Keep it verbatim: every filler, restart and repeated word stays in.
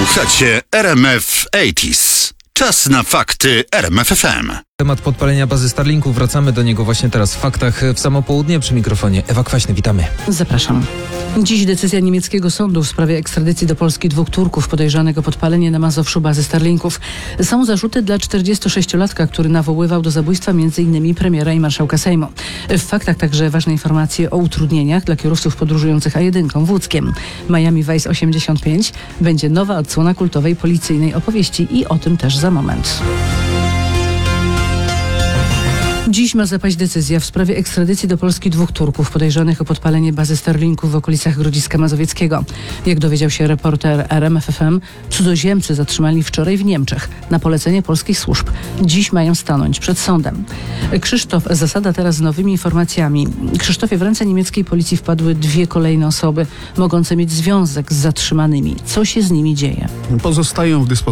Słuchacie R M F osiemdziesiąt. Czas na fakty R M F F M. Temat podpalenia bazy Starlinku. Wracamy do niego właśnie teraz w faktach w samo południe. Przy mikrofonie Ewa Kwaśny. Witamy. Zapraszam. Dziś decyzja niemieckiego sądu w sprawie ekstradycji do Polski dwóch Turków podejrzanych o podpalenie na Mazowszu bazy Starlinków. Są zarzuty dla czterdziestosześciolatka, który nawoływał do zabójstwa m.in. premiera i marszałka Sejmu. W faktach także ważne informacje o utrudnieniach dla kierowców podróżujących A jeden w Łódzkiem. Miami Vice osiemdziesiąt pięć będzie nowa odsłona kultowej policyjnej opowieści i o tym też za moment. Dziś ma zapaść decyzja w sprawie ekstradycji do Polski dwóch Turków podejrzanych o podpalenie bazy Starlinków w okolicach Grodziska Mazowieckiego. Jak dowiedział się reporter R M F F M, cudzoziemcy zatrzymali wczoraj w Niemczech na polecenie polskich służb. Dziś mają stanąć przed sądem. Krzysztof Zasada teraz z nowymi informacjami. Krzysztofie, w ręce niemieckiej policji wpadły dwie kolejne osoby mogące mieć związek z zatrzymanymi. Co się z nimi dzieje? Pozostają w dyspozycji